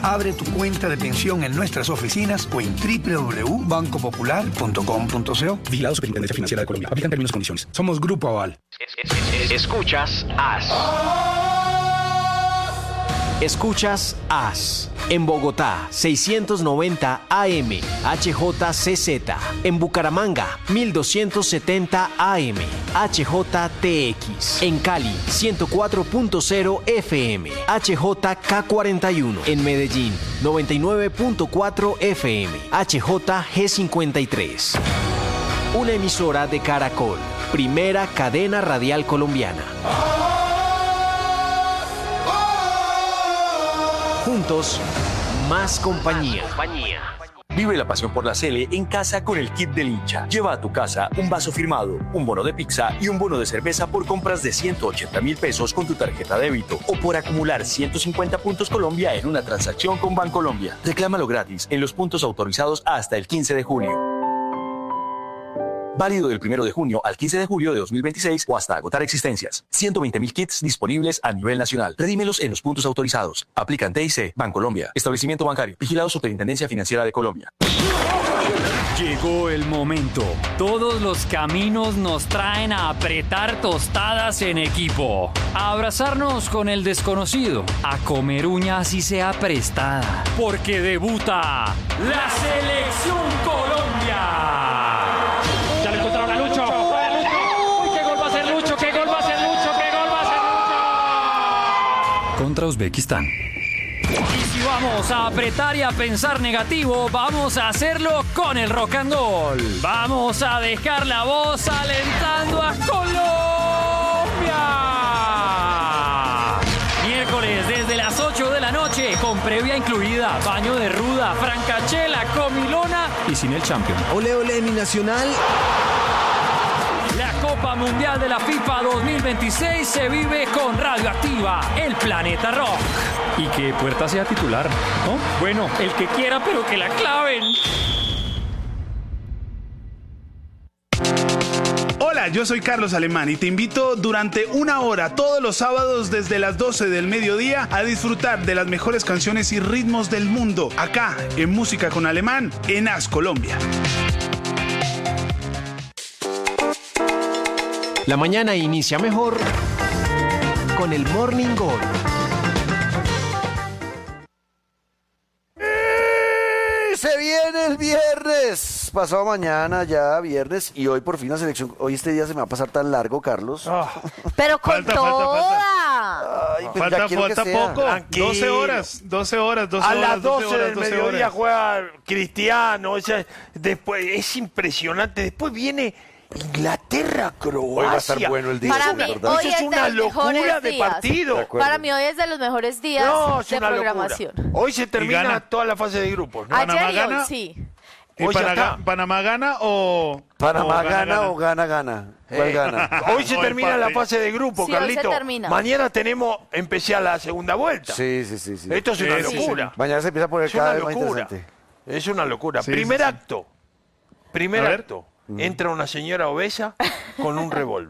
Abre tu cuenta de pensión en nuestras oficinas o en www.bancopopular.com.co. Vigilado Superintendencia Financiera de Colombia. Aplican términos y condiciones. Somos Grupo Aval. Escuchas AS. Escuchas AS. En Bogotá, 690 AM, HJCZ. En Bucaramanga, 1270 AM, HJTX. En Cali, 104.0 FM, HJK41. En Medellín, 99.4 FM, HJG53. Una emisora de Caracol, primera cadena radial colombiana. Juntos, más compañía. Vive la pasión por la Sele en casa con el kit del hincha. Lleva a tu casa un vaso firmado, un bono de pizza y un bono de cerveza por compras de 180.000 pesos con tu tarjeta débito o por acumular 150 puntos Colombia en una transacción con Bancolombia. Reclámalo gratis en los puntos autorizados hasta el 15 de julio. Válido del 1 de junio al 15 de julio de 2026 o hasta agotar existencias. 120.000 kits disponibles a nivel nacional. Redímelos en los puntos autorizados. Aplican TIC, Bancolombia. Establecimiento bancario. Vigilado Superintendencia Financiera de Colombia. Llegó el momento. Todos los caminos nos traen a apretar tostadas en equipo, a abrazarnos con el desconocido, a comer uñas y sea prestada, porque debuta la Selección Colombia. Contra Uzbekistán. Y si vamos a apretar y a pensar negativo, vamos a hacerlo con el rock and roll. Vamos a dejar la voz alentando a Colombia. Miércoles desde las 8 de la noche, con previa incluida, baño de ruda, francachela, comilona y sin el champion. Ole, ole, mi nacional. La Copa Mundial de la FIFA 2026 se vive con Radioactiva, el planeta rock. Y que Puerta sea titular, ¿no? Bueno, el que quiera, pero que la claven. Hola, yo soy Carlos Alemán y te invito durante una hora todos los sábados desde las 12 del mediodía a disfrutar de las mejores canciones y ritmos del mundo, acá en Música con Alemán, en AS Colombia. La mañana inicia mejor con el Morning Gol. Se viene el viernes. Pasado mañana ya viernes y hoy por fin la selección. Hoy este día se me va a pasar tan largo, Carlos. Pero con Falta. toda. Ay, pues ya quiero que Falta sea. poco. 12 horas. A las 12 del mediodía juega Cristiano. Después, es impresionante. Después viene Inglaterra-Croacia. Hoy va a estar bueno el día. Para mí, ¿verdad? hoy Eso es una locura de días. partido. Para mí hoy es de los mejores días No, es de una programación. locura. Hoy se termina toda la fase de grupos, ¿no? Panamá Ayer y hoy, gana. sí. ¿Y Hoy ya está. Panamá gana o...? Panamá gana o gana. ¿Cuál gana? Hoy se termina la fase de grupo, Sí, hoy se Carlito. termina. Mañana tenemos empezar la segunda vuelta. Sí. Esto es una Sí, locura. Mañana se empieza a poner Es una cada vez más locura. interesante. Es una locura. Sí, Primer sí. acto. Primer A ver. acto. Entra una señora obesa con un revólver.